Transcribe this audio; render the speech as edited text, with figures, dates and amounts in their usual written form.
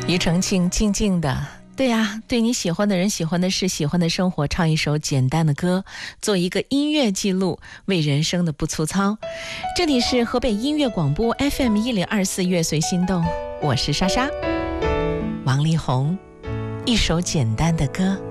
庾澄庆静静的，对呀，对你喜欢的人、喜欢的事、喜欢的生活，唱一首简单的歌，做一个音乐记录，为人生的不粗糙。这里是河北音乐广播 FM1024乐随心动，我是莎莎。王力宏，一首简单的歌。